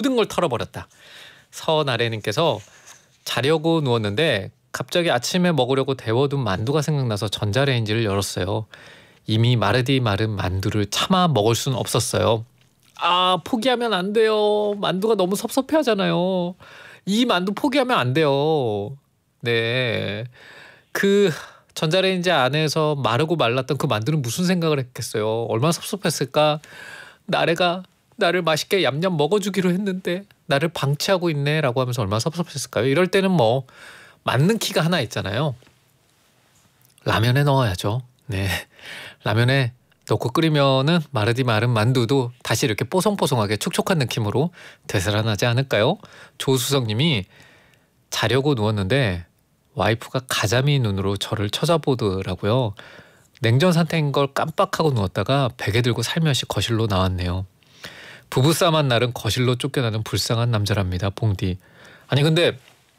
모든 걸 털어버렸다. 서나래님께서 자려고 누웠는데 갑자기 아침에 먹으려고 데워둔 만두가 생각나서 전자레인지를 열었어요. 이미 마르디 마른 만두를 차마 먹을 수는 없었어요. 아, 포기하면 안 돼요. 만두가 너무 섭섭해하잖아요. 이 만두 포기하면 안 돼요. 네, 그 전자레인지 안에서 마르고 말랐던 그 만두는 무슨 생각을 했겠어요. 얼마나 섭섭했을까. 나래가 나를 맛있게 얌얌 먹어주기로 했는데 나를 방치하고 있네 라고 하면서 얼마나 섭섭했을까요. 이럴 때는 뭐 맞는 키가 하나 있잖아요. 라면에 넣어야죠. 네, 라면에 넣고 끓이면은 마르디 마른 만두도 다시 이렇게 뽀송뽀송하게 촉촉한 느낌으로 되살아나지 않을까요? 조수성님이 자려고 누웠는데 와이프가 가자미 눈으로 저를 쳐다보더라고요. 냉전 상태인 걸 깜빡하고 누웠다가 베개 들고 살며시 거실로 나왔네요. 부부싸움한 날은 거실로 쫓겨나는 불쌍한 남자랍니다. 봉디. 아니 근데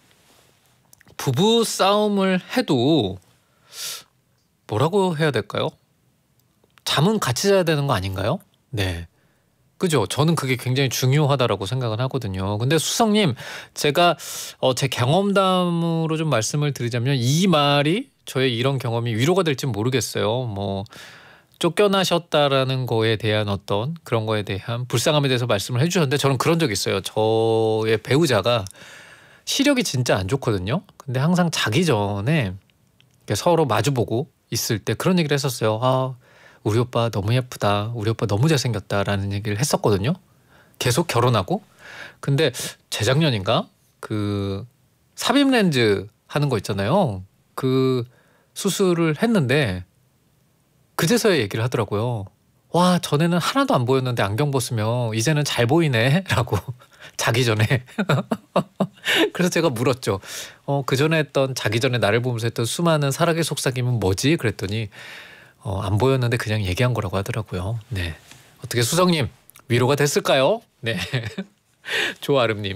부부싸움을 해도 뭐라고 해야 될까요? 잠은 같이 자야 되는 거 아닌가요? 네, 그죠? 저는 그게 굉장히 중요하다라고 생각을 하거든요. 근데 수성님, 제가 제 경험담으로 좀 말씀을 드리자면 이 말이 저의 이런 경험이 위로가 될지 모르겠어요. 뭐 쫓겨나셨다라는 거에 대한 어떤 그런 거에 대한 불쌍함에 대해서 말씀을 해주셨는데 저는 그런 적이 있어요. 저의 배우자가 시력이 진짜 안 좋거든요. 근데 항상 자기 전에 이렇게 서로 마주보고 있을 때 그런 얘기를 했었어요. 아, 우리 오빠 너무 예쁘다. 우리 오빠 너무 잘생겼다라는 얘기를 했었거든요. 계속 결혼하고. 근데 재작년인가 그 삽입 렌즈 하는 거 있잖아요. 그 수술을 했는데 그제서야 얘기를 하더라고요. 와, 전에는 하나도 안 보였는데 안경 벗으면 이제는 잘 보이네 라고 자기 전에. 그래서 제가 물었죠. 그 전에 했던 자기 전에 나를 보면서 했던 수많은 사랑의 속삭임은 뭐지? 그랬더니 안 보였는데 그냥 얘기한 거라고 하더라고요. 네, 어떻게 수성님 위로가 됐을까요? 네. 조아름님,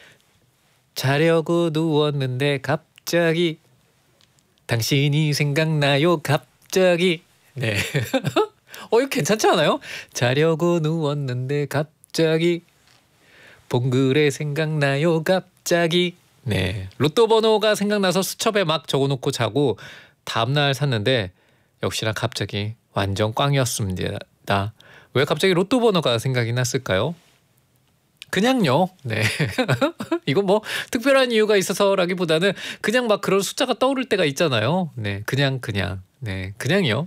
자려고 누웠는데 갑자기 당신이 생각나요 갑자기. 네. 이거 괜찮지 않아요? 자려고 누웠는데 갑자기 봉그레 생각나요 갑자기. 네, 로또 번호가 생각나서 수첩에 막 적어놓고 자고 다음날 샀는데 역시나 갑자기 완전 꽝이었습니다. 왜 갑자기 로또 번호가 생각이 났을까요? 그냥요. 네. 이거 뭐 특별한 이유가 있어서라기보다는 그냥 막 그런 숫자가 떠오를 때가 있잖아요. 네, 그냥. 네, 그냥요.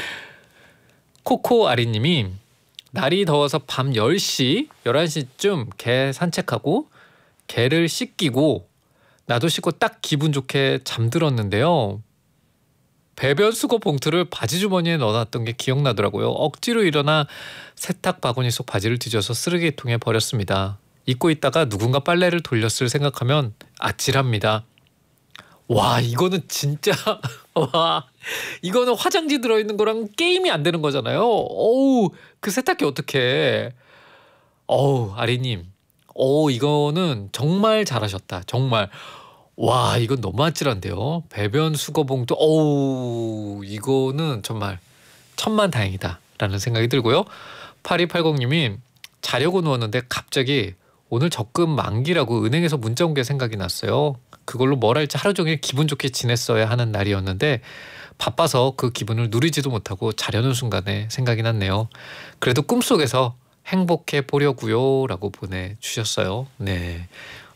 코코아리님이 날이 더워서 밤 10시, 11시쯤 개 산책하고 개를 씻기고 나도 씻고 딱 기분 좋게 잠들었는데요. 배변 수거 봉투를 바지 주머니에 넣어놨던 게 기억나더라고요. 억지로 일어나 세탁 바구니 속 바지를 뒤져서 쓰레기통에 버렸습니다. 입고 있다가 누군가 빨래를 돌렸을 생각하면 아찔합니다. 와, 이거는 진짜 와, 이거는 화장지 들어있는 거랑 게임이 안 되는 거잖아요. 어우, 그 세탁기 어떡해. 어우, 아리님, 이거는 정말 잘하셨다. 정말. 와, 이건 너무 아찔한데요. 배변 수거 봉투. 어우, 이거는 정말 천만다행이다 라는 생각이 들고요. 8280님이 자려고 누웠는데 갑자기 오늘 적금 만기라고 은행에서 문자 온 게 생각이 났어요. 그걸로 뭘 할지 하루 종일 기분 좋게 지냈어야 하는 날이었는데 바빠서 그 기분을 누리지도 못하고 자려는 순간에 생각이 났네요. 그래도 꿈속에서 행복해 보려고요 라고 보내주셨어요. 네,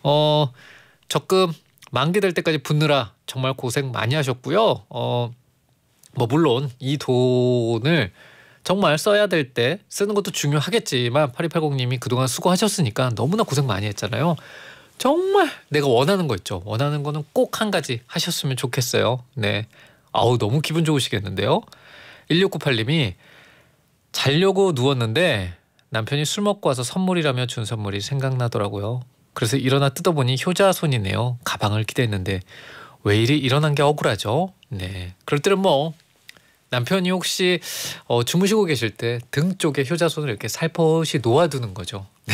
적금 만기될 때까지 붙느라 정말 고생 많이 하셨고요. 뭐 물론 이 돈을 정말 써야 될 때 쓰는 것도 중요하겠지만 8280님이 그동안 수고하셨으니까 너무나 고생 많이 했잖아요. 정말 내가 원하는 거 있죠. 원하는 거는 꼭 한 가지 하셨으면 좋겠어요. 네, 아우 너무 기분 좋으시겠는데요. 1698님이 자려고 누웠는데 남편이 술 먹고 와서 선물이라며 준 선물이 생각나더라고요. 그래서 일어나 뜯어보니 효자손이네요. 가방을 기대했는데 왜 이리 일어난 게 억울하죠. 네, 그럴 때는 뭐 남편이 혹시 주무시고 계실 때 등 쪽에 효자손을 이렇게 살포시 놓아두는 거죠. 네.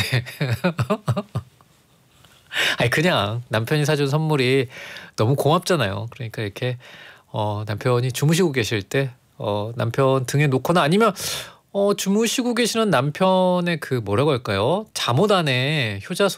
아니 그냥 남편이 사준 선물이 너무 고맙잖아요. 그러니까 이렇게 남편이 주무시고 계실 때 남편 등에 놓거나 아니면 주무시고 계시는 남편의 그 뭐라고 할까요? 잠옷 안에 효자